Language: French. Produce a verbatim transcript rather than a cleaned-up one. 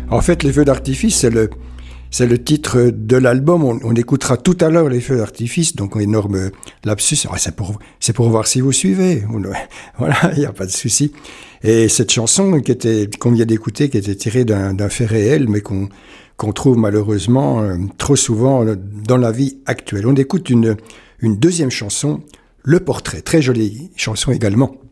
En fait, les feux d'artifice, c'est le, c'est le titre de l'album. On, on écoutera tout à l'heure les feux d'artifice, donc énorme lapsus. Ah, c'est pour, c'est pour voir si vous suivez. Voilà, il n'y a pas de souci. Et cette chanson qui était, qu'on vient d'écouter, qui était tirée d'un, d'un fait réel, mais qu'on, qu'on trouve malheureusement euh, trop souvent dans la vie actuelle. On écoute une, une deuxième chanson, Le Portrait. Très jolie chanson également.